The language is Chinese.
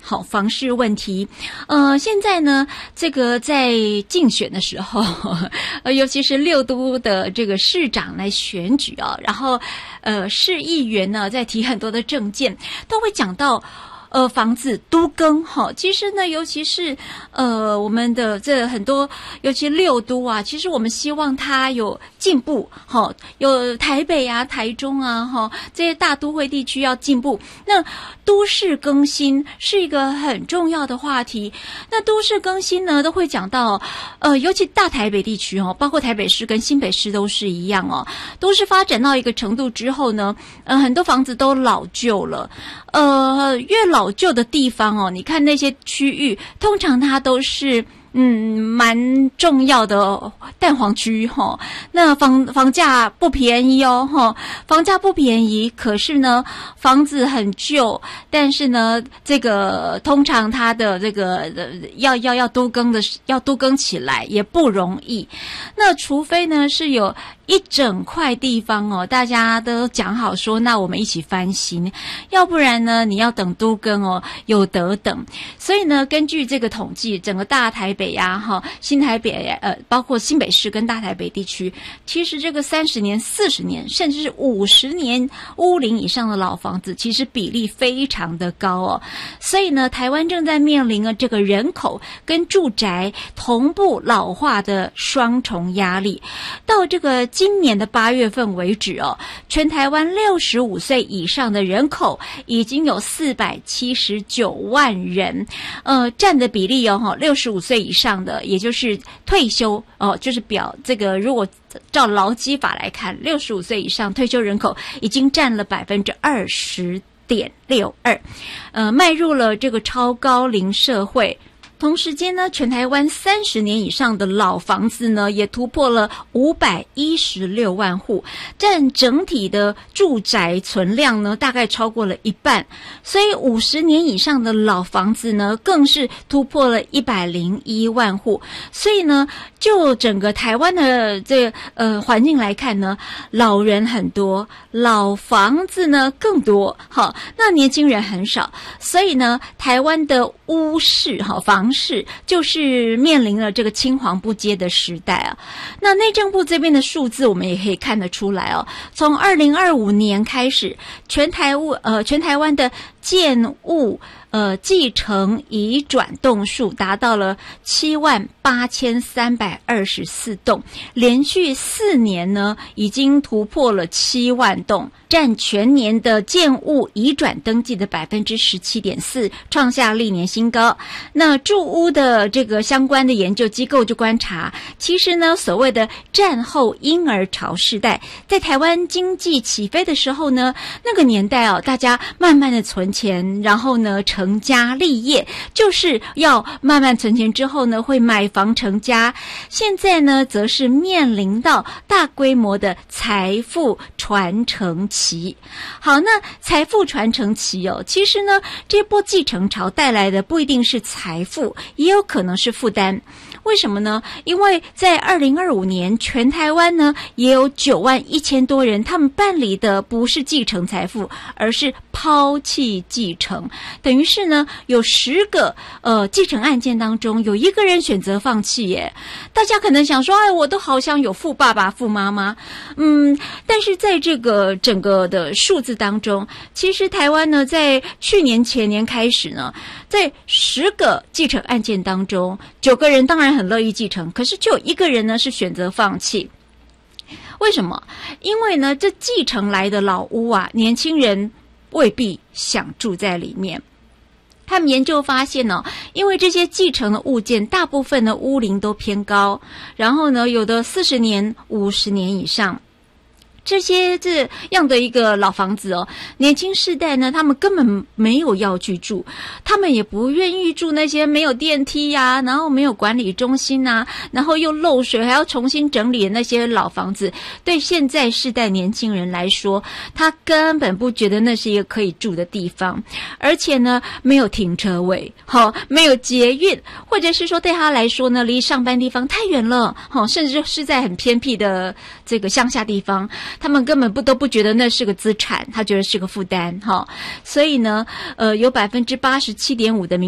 好，房市问题。现在呢，这个在竞选的时候，尤其是6都的这个市长来选举啊，然后市议员呢在提很多的政见，都会讲到房子都更哈，其实呢，尤其是我们的这很多，尤其6都啊，其实我们希望它有进步哈，有台北啊、台中啊哈这些大都会地区要进步。那都市更新是一个很重要的话题。那都市更新呢，都会讲到尤其大台北地区哦，包括台北市跟新北市都是一样哦，都是发展到一个程度之后呢，很多房子都老旧了。越老旧的地方哦，你看那些区域，通常它都是蛮重要的蛋黄区哈。那房价不便宜哦哈，房价不便宜，可是呢房子很旧，但是呢这个通常它的这个要都更起来也不容易。那除非呢是有一整块地方哦，大家都讲好说，那我们一起翻新，要不然呢，你要等都更哦，有得等。所以呢，根据这个统计，整个大台北呀，新台北包括新北市跟大台北地区，其实这个30年、40年，甚至是50年屋龄以上的老房子，其实比例非常的高哦。所以呢，台湾正在面临这个人口跟住宅同步老化的双重压力。到这个今年的8月份为止哦，全台湾65岁以上的人口已经有479万人，占的比例哦，65岁以上的，也就是退休哦，就是这个如果照劳基法来看，65岁以上退休人口已经占了20.62%，迈入了这个超高龄社会。同时间呢，全台湾30年以上的老房子呢，也突破了516万户，占整体的住宅存量呢，大概超过了一半。所以50年以上的老房子呢，更是突破了101万户。所以呢，就整个台湾的这个环境来看呢，老人很多，老房子呢更多。好，那年轻人很少，所以呢，台湾的屋市房市就是面临了这个青黄不接的时代啊。那内政部这边的数字我们也可以看得出来哦，从2025年开始，全台湾的建物继承移转栋数达到了78324栋，连续4年呢已经突破了7万栋，占全年的建物移转登记的17.4%，创下历年新高。那住屋的这个相关的研究机构就观察，其实呢所谓的战后婴儿潮世代，在台湾经济起飞的时候呢，那个年代大家慢慢的存钱，然后呢成家立业，就是要慢慢存钱之后呢会买房成家。现在呢则是面临到大规模的财富传承期。好，那财富传承期其实呢这波继承潮带来的不一定是财富，也有可能是负担。为什么呢？因为在2025年，全台湾呢也有91000多人，他们办理的不是继承财富，而是抛弃继承。等于是呢，有10个继承案件当中，有1个人选择放弃耶。大家可能想说，我都好想有富爸爸、富妈妈，但是在这个整个的数字当中，其实台湾呢，在去年前年开始呢，在10个继承案件当中，9个人当然很乐意继承，可是就有1个人呢是选择放弃。为什么？因为呢，这继承来的老屋啊，年轻人未必想住在里面。他们研究发现因为这些继承的物件大部分的屋龄都偏高，然后呢有的40年、50年以上，这样的一个老房子年轻世代呢，他们根本没有要去住，他们也不愿意住那些没有电梯呀，然后没有管理中心啊，然后又漏水还要重新整理的那些老房子。对现在世代年轻人来说，他根本不觉得那是一个可以住的地方，而且呢没有停车位，没有捷运，或者是说对他来说呢，离上班地方太远了，甚至是在很偏僻的这个乡下地方。 他们根本都不觉得那是个资产，他觉得是个负担哈。所以呢，有87.5%的民